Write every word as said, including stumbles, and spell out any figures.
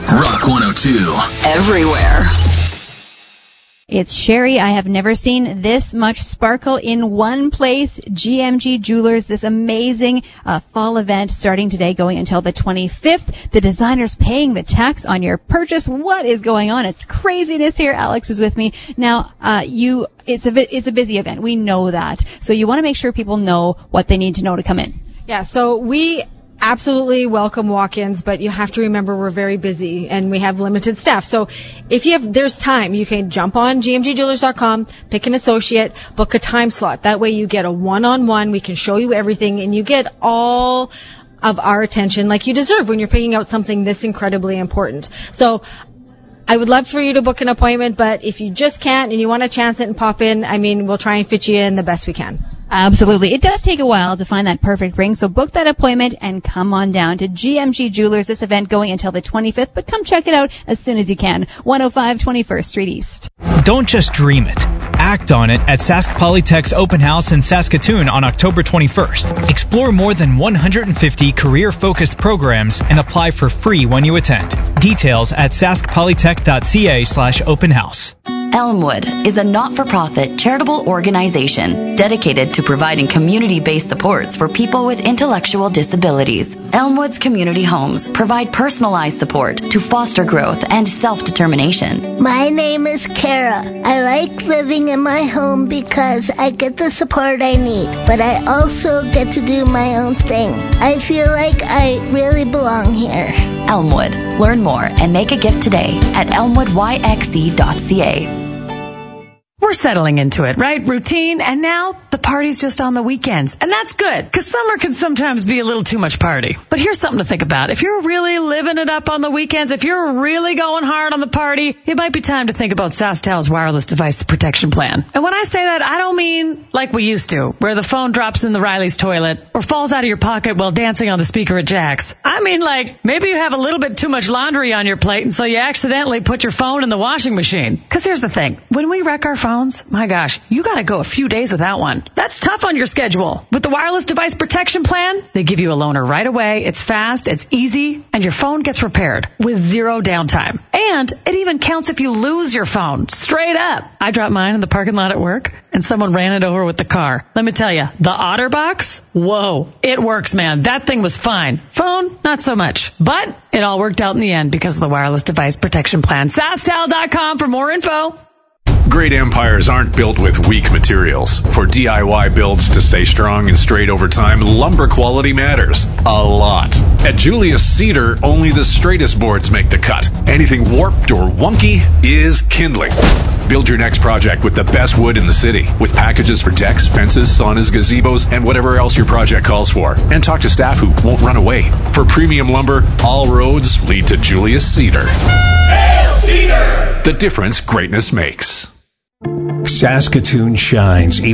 Rock one oh two. Everywhere. It's Sherry. I have never seen this much sparkle in one place. G M G Jewelers, this amazing uh, fall event starting today, going until the twenty-fifth. The designer's paying the tax on your purchase. What is going on? It's craziness here. Alex is with me. Now, uh, you, it's a, it's a busy event. We know that. So you want to make sure people know what they need to know to come in. Yeah, so we absolutely welcome walk-ins, but you have to remember we're very busy and we have limited staff. So if you have, there's time, you can jump on G M G jewelers dot com, pick an associate, book a time slot. That way you get a one-on-one, we can show you everything, and you get all of our attention like you deserve when you're picking out something this incredibly important. So I would love for you to book an appointment, but if you just can't and you want to chance it and pop in, I mean, we'll try and fit you in the best we can. Absolutely. It does take a while to find that perfect ring, so book that appointment and come on down to G M G Jewelers. This event going until the twenty-fifth, but come check it out as soon as you can. one oh five twenty-first Street East. Don't just dream it. Act on it at Sask Polytech's open house in Saskatoon on October twenty-first. Explore more than one hundred fifty career-focused programs and apply for free when you attend. Details at saskpolytech.ca slash open house. Elmwood is a not-for-profit charitable organization dedicated to providing community-based supports for people with intellectual disabilities. Elmwood's community homes provide personalized support to foster growth and self-determination. My name is Kara. I like living in my home because I get the support I need, but I also get to do my own thing. I feel like I really belong here. Elmwood. Learn more and make a gift today at elmwood y x e dot c a. We're settling into it, right? Routine, and now the party's just on the weekends. And that's good, because summer can sometimes be a little too much party. But here's something to think about. If you're really living it up on the weekends, if you're really going hard on the party, it might be time to think about SaskTel's wireless device protection plan. And when I say that, I don't mean like we used to, where the phone drops in the Riley's toilet or falls out of your pocket while dancing on the speaker at Jack's. I mean like maybe you have a little bit too much laundry on your plate, and so you accidentally put your phone in the washing machine. Because here's the thing. When we wreck our phones, my gosh, you gotta go a few days without one. That's tough on your schedule. With the wireless device protection plan, they give you a loaner right away. It's fast, it's easy, and your phone gets repaired with zero downtime. And it even counts if you lose your phone. Straight up. I dropped mine in the parking lot at work, and someone ran it over with the car. Let me tell you, the OtterBox, whoa, it works, man. That thing was fine. Phone, not so much. But it all worked out in the end because of the wireless device protection plan. SaskTel dot com for more info. Great empires aren't built with weak materials. For D I Y builds to stay strong and straight over time, lumber quality matters a lot. At Julius Cedar, only the straightest boards make the cut. Anything warped or wonky is kindling. Build your next project with the best wood in the city, with packages for decks, fences, saunas, gazebos, and whatever else your project calls for. And talk to staff who won't run away. For premium lumber, all roads lead to Julius Cedar. Hail Cedar! The difference greatness makes. Saskatoon shines.